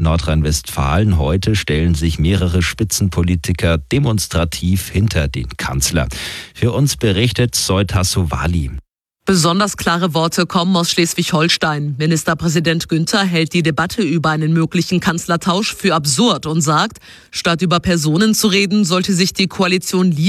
Nordrhein-Westfalen. Heute stellen sich mehrere Spitzenpolitiker demonstrativ hinter den Kanzler. Für uns berichtet Zoe Tassovali. Besonders klare Worte kommen aus Schleswig-Holstein. Ministerpräsident Günther hält die Debatte über einen möglichen Kanzlertausch für absurd und sagt, statt über Personen zu reden, sollte sich die Koalition lieber